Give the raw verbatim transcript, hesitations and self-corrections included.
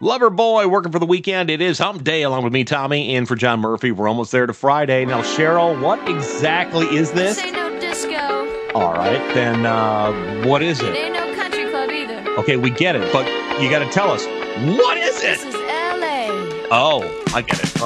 Lover boy working for the weekend. It is hump day along with me, Tommy, in for John Murphy. We're almost there to Friday. Now, Cheryl, what exactly is this? This ain't no disco. All right, then uh, what is It it? ain't no country club either. Okay, we get it, but you got to tell us, what is This it? is L A. Oh, I get it.